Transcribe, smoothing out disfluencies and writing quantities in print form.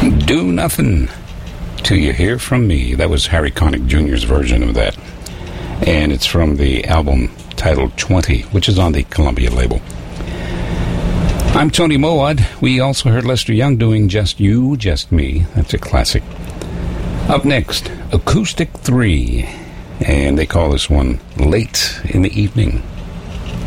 Do Nothing Till You Hear From Me. That was Harry Connick Jr.'s version of that. And it's from the album titled 20, which is on the Columbia label. I'm Tony Mowat. We also heard Lester Young doing Just You, Just Me. That's a classic. Up next, Acoustic 3. And they call this one Late in the Evening.